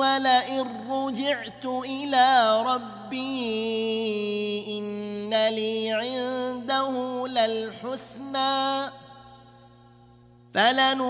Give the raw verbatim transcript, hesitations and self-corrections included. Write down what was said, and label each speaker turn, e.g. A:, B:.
A: ولئن رجعت إلى ربي إن لي عنده للحسنى فلن